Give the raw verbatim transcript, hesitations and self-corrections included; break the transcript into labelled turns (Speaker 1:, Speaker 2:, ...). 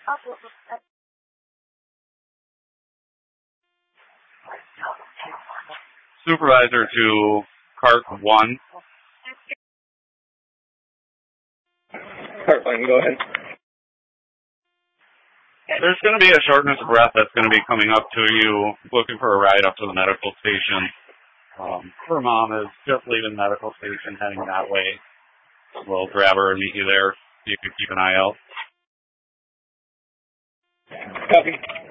Speaker 1: Supervisor to cart one.
Speaker 2: Cart one, go ahead.
Speaker 1: There's going to be a shortness of breath that's going to be coming up to you, looking for a ride up to the medical station. Um, her mom is just leaving the medical station, heading that way. We'll grab her and meet you there. You can keep an eye out.
Speaker 2: Copy.